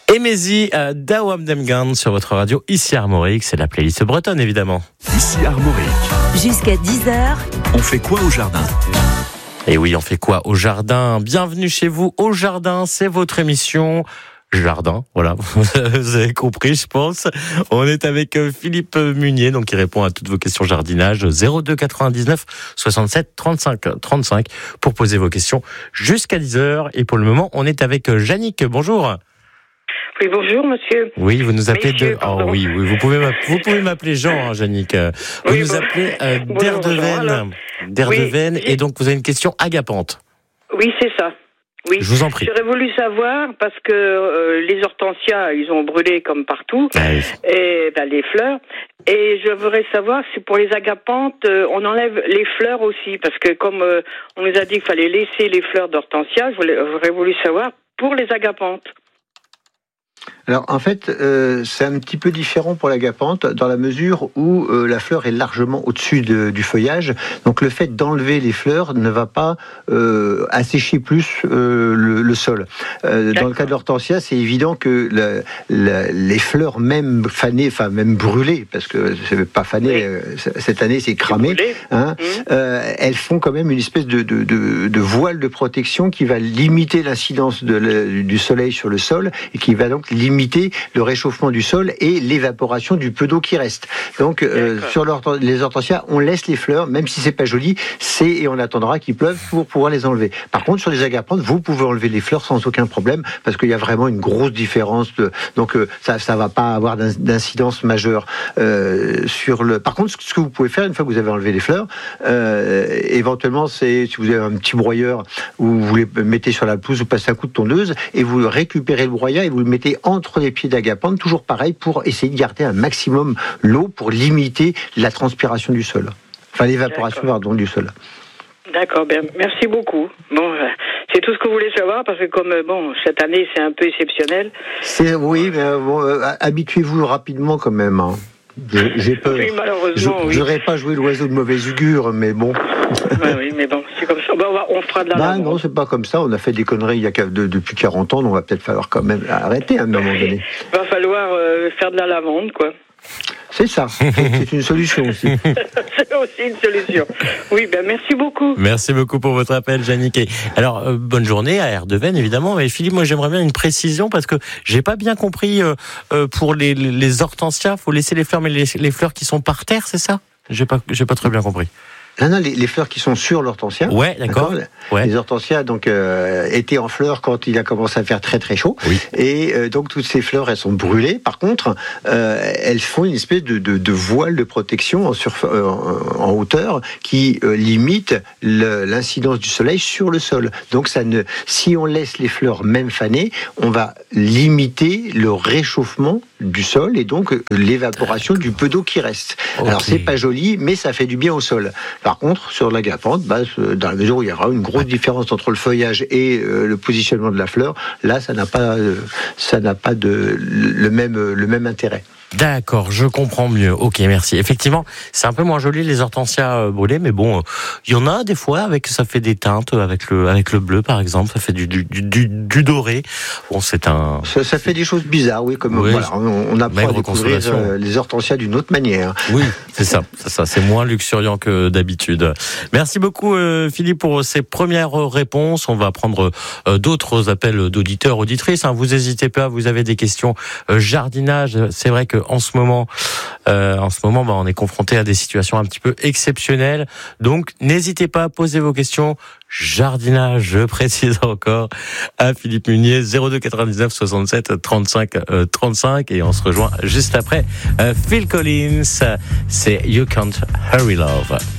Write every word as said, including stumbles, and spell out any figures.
Emezi à Dawam Demgan sur votre radio, ici Armorique, c'est la playlist bretonne évidemment. Ici Armorique. Jusqu'à dix heures. On fait quoi au jardin ? Et oui, on fait quoi au jardin ? Bienvenue chez vous au jardin, c'est votre émission jardin, voilà, vous avez compris je pense. On est avec Philippe Munier, donc qui répond à toutes vos questions jardinage, zéro deux quatre-vingt-dix-neuf soixante-sept trente-cinq trente-cinq pour poser vos questions jusqu'à dix heures. Et pour le moment, on est avec Yannick, bonjour. Oui, bonjour, monsieur. Oui, vous nous appelez Monsieur, de... Oh oui, oui, vous pouvez m'appeler, vous pouvez m'appeler Jean, hein, Yannick. Vous oui, nous bon... appelez euh, d'Erdeven. D'Erdeven, oui, et donc vous avez une question agapante. Oui, c'est ça. Oui. Je vous en prie. J'aurais voulu savoir, parce que euh, les hortensias, ils ont brûlé comme partout, ah oui. et ben, les fleurs, et je voudrais savoir si pour les agapantes, euh, on enlève les fleurs aussi, parce que comme euh, on nous a dit qu'il fallait laisser les fleurs d'hortensia, j'aurais voulu savoir pour les agapantes. Alors en fait, euh, c'est un petit peu différent pour l'agapante dans la mesure où euh, la fleur est largement au-dessus de, du feuillage. Donc le fait d'enlever les fleurs ne va pas euh, assécher plus euh, le, le sol. Euh, dans le cas de l'hortensia, c'est évident que la, la, les fleurs même fanées, enfin même brûlées, parce que c'est pas fané, oui. euh, cette année c'est cramé, hein, mmh. euh, elles font quand même une espèce de, de, de, de voile de protection qui va limiter l'incidence de le, du soleil sur le sol et qui va donc limiter le réchauffement du sol et l'évaporation du peu d'eau qui reste. Donc euh, sur les hortensias, on laisse les fleurs, même si c'est pas joli, c'est et on attendra qu'il pleuve pour pouvoir les enlever. Par contre, sur les agapantes, vous pouvez enlever les fleurs sans aucun problème parce qu'il y a vraiment une grosse différence. De, donc euh, ça, ça va pas avoir d'incidence majeure euh, sur le. Par contre, ce que vous pouvez faire une fois que vous avez enlevé les fleurs, euh, éventuellement, c'est si vous avez un petit broyeur où vous les mettez sur la pelouse, vous passez un coup de tondeuse et vous récupérez le broyat et vous le mettez entre les pieds d'agapante, toujours pareil, pour essayer de garder un maximum l'eau pour limiter la transpiration du sol. Enfin, l'évaporation, pardon, du sol. D'accord, bien, merci beaucoup. Bon, euh, c'est tout ce que vous voulez savoir, parce que comme, euh, bon, cette année, c'est un peu exceptionnel. C'est, oui, mais bon, euh, habituez-vous rapidement quand même, hein. J'ai peur. Oui, malheureusement, je, oui. J'aurais pas joué l'oiseau de mauvaise augure, mais bon. Ouais, oui, mais bon, c'est comme ça. Ben, on, va, on fera de la bah, lavande. Non, c'est pas comme ça. On a fait des conneries il y a de, depuis quarante ans, donc on va peut-être falloir quand même arrêter à un moment donné. Il va falloir euh, faire de la lavande, quoi. C'est ça, c'est une solution aussi. C'est aussi une solution. Oui, ben merci beaucoup. Merci beaucoup pour votre appel, Yannick. Alors, euh, bonne journée à Erdeven, évidemment. Mais Philippe, moi, j'aimerais bien une précision parce que j'ai pas bien compris. Euh, euh, pour les, les hortensias, faut laisser les fleurs, mais les, les fleurs qui sont par terre, c'est ça ? J'ai pas, j'ai pas très bien compris. Non, non, les, les fleurs qui sont sur l'hortensia. Ouais, d'accord. d'accord ouais. Les hortensias donc euh, étaient en fleurs quand il a commencé à faire très très chaud. Oui. Et euh, donc toutes ces fleurs, elles sont brûlées. Par contre, euh, elles font une espèce de, de, de voile de protection en, surf, euh, en hauteur qui euh, limite le, l'incidence du soleil sur le sol. Donc ça ne, si on laisse les fleurs même fanées, on va limiter le réchauffement du sol et donc l'évaporation du peu d'eau qui reste. Okay. Alors c'est pas joli, mais ça fait du bien au sol. Par contre, sur l'agapante, bah, dans la mesure où il y aura une grosse différence entre le feuillage et euh, le positionnement de la fleur, là, ça n'a pas, euh, ça n'a pas de, le, même, le même intérêt. D'accord, je comprends mieux. Ok, merci. Effectivement, c'est un peu moins joli les hortensias brûlées, mais bon, il y en a des fois avec ça fait des teintes avec le avec le bleu par exemple, ça fait du du du, du doré. Bon, c'est un. Ça, ça fait des choses bizarres, oui, comme oui, voilà, on, on apprend à découvrir euh, les hortensias d'une autre manière. Oui, c'est ça, c'est ça, c'est moins luxuriant que d'habitude. Merci beaucoup euh, Philippe pour ces premières réponses. On va prendre euh, d'autres appels d'auditeurs, auditrices. Hein. Vous n'hésitez pas, vous avez des questions euh, jardinage. C'est vrai que en ce moment, euh, en ce moment, bah, on est confronté à des situations un petit peu exceptionnelles. Donc, n'hésitez pas à poser vos questions. Jardinage, je précise encore, à Philippe Munier, zéro deux quatre-vingt-dix-neuf soixante-sept trente-cinq trente-cinq. Et on se rejoint juste après. Euh, Phil Collins, c'est You Can't Hurry Love.